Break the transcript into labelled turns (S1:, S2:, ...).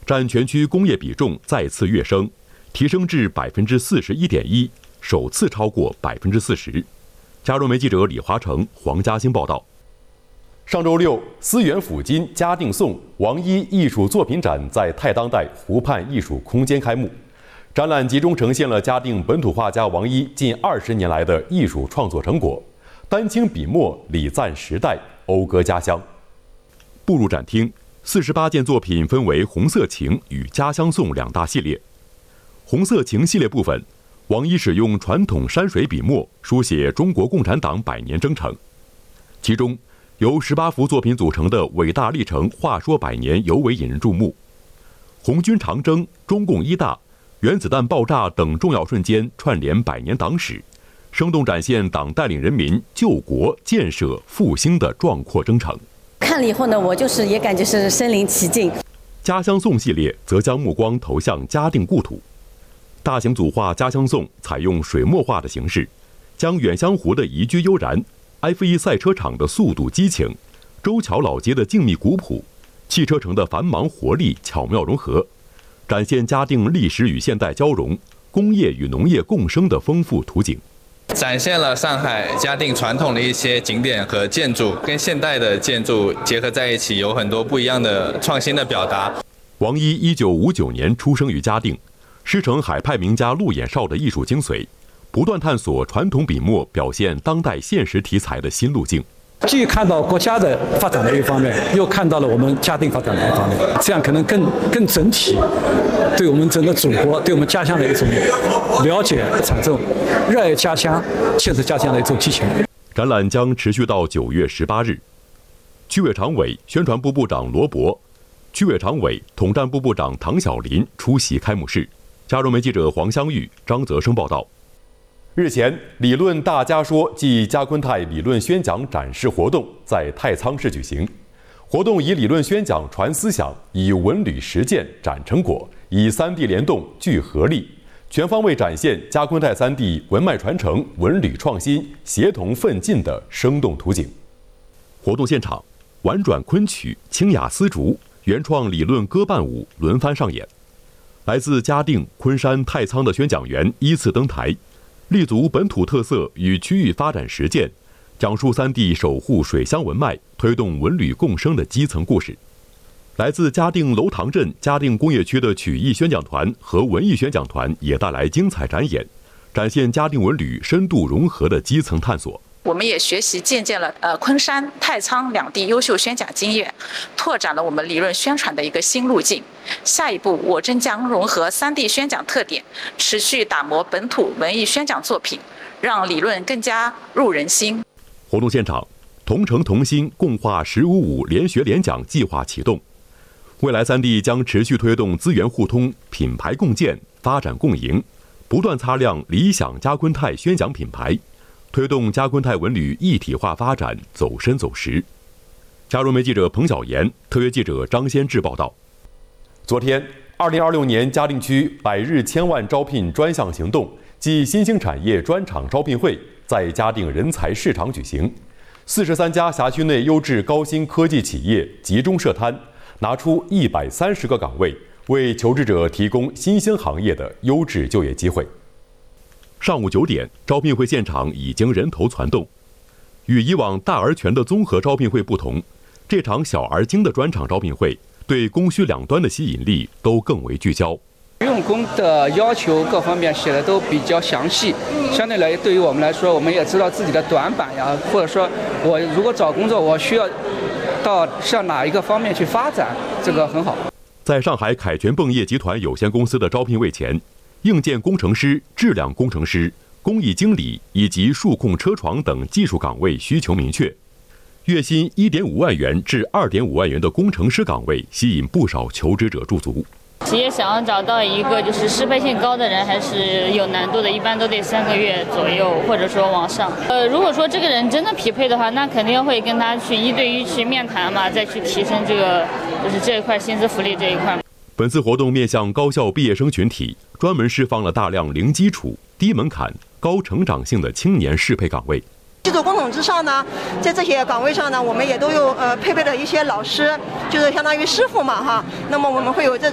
S1: 占全区工业比重再次跃升，提升至41.1%，首次超过40%。嘉润媒记者李华成、黄嘉兴报道。上周六，思源抚今嘉定颂王一艺术作品展在太当代湖畔艺术空间开幕。展览集中呈现了嘉定本土画家王一近20年来的艺术创作成果，丹青笔墨礼赞时代，讴歌家乡。步入展厅，48件作品分为红色情与家乡颂两大系列。红色情系列部分，王一使用传统山水笔墨书写中国共产党100年征程，其中由18幅作品组成的伟大历程话说100年尤为引人注目。红军长征、中共一大、原子弹爆炸等重要瞬间串联100年党史，生动展现党带领人民救国、建设、复兴的壮阔征程。
S2: 看了以后呢，我也感觉是身临其境。
S1: 家乡颂系列则将目光投向嘉定故土。大型组画《家乡颂》采用水墨画的形式，将远香湖的宜居悠然、F1赛车场的速度激情、周桥老街的静谧古朴、汽车城的繁忙活力巧妙融合，展现嘉定历史与现代交融、工业与农业共生的丰富图景。
S3: 展现了上海嘉定传统的一些景点和建筑跟现代的建筑结合在一起，有很多不一样的创新的表达。
S1: 王一1959年出生于嘉定，师承海派名家陆衍绍的艺术精髓，不断探索传统笔墨表现当代现实题材的新路径。
S4: 既看到国家的发展的一方面，又看到了我们嘉定发展的一方面，这样可能更整体，对我们整个祖国、对我们家乡的一种了解，产生热爱家乡、建设家乡的一种激情。
S1: 展览将持续到9月18日。区委常委、宣传部部长罗伯、区委常委、统战部部长唐小林出席开幕式。嘉润媒记者黄香玉、张泽生报道。日前，理论大家说暨嘉昆泰理论宣讲展示活动在太仓市举行。活动以理论宣讲传思想，以文旅实践展成果，以3地联动聚合力，全方位展现嘉昆泰3地文脉传承、文旅创新协同奋进的生动图景。活动现场，婉转昆曲、清雅丝竹、原创理论歌伴舞轮番上演。来自嘉定、昆山、太仓的宣讲员依次登台，立足本土特色与区域发展实践，讲述3地守护水乡文脉、推动文旅共生的基层故事。来自嘉定楼塘镇、嘉定工业区的曲艺宣讲团和文艺宣讲团也带来精彩展演，展现嘉定文旅深度融合的基层探索。
S5: 我们也学习借鉴了昆山、太仓2地优秀宣讲经验，拓展了我们理论宣传的一个新路径。下一步，我正将融合3地宣讲特点，持续打磨本土文艺宣讲作品，让理论更加入人心。
S1: 活动现场，同城同心共话15.5联学联讲计划启动。未来3地将持续推动资源互通、品牌共建、发展共赢，不断擦亮理想嘉昆泰宣讲品牌，推动嘉昆泰文旅一体化发展走深走实。嘉润媒记者彭晓岩、特约记者张先志报道。昨天，2026年嘉定区100日千万招聘专项行动暨新兴产业专场招聘会在嘉定人才市场举行，43家辖区内优质高新科技企业集中设摊，拿出130个岗位，为求职者提供新兴行业的优质就业机会。上午9点，招聘会现场已经人头攒动。与以往大而全的综合招聘会不同，这场小而精的专场招聘会对供需两端的吸引力都更为聚焦。
S6: 用工的要求各方面写的都比较详细，相对来对于我们来说，我们也知道自己的短板呀，或者说我如果找工作，我需要向哪一个方面去发展，这个很好。
S1: 在上海凯泉泵业集团有限公司的招聘会前，硬件工程师、质量工程师、工艺经理以及数控车床等技术岗位需求明确，月薪1.5万元至2.5万元的工程师岗位吸引不少求职者驻足。
S7: 企业想要找到一个就是适配性高的人还是有难度的，一般都得3个月左右，或者说往上。如果说这个人真的匹配的话，那肯定会跟他去1对1去面谈嘛，再去提升这个就是这一块薪资福利这一块。
S1: 本次活动面向高校毕业生群体，专门释放了大量零基础、低门槛、高成长性的青年适配岗位。
S8: 技术工种之上呢，在这些岗位上呢，我们也都有配备了一些老师，就是相当于师傅嘛哈。那么我们会有这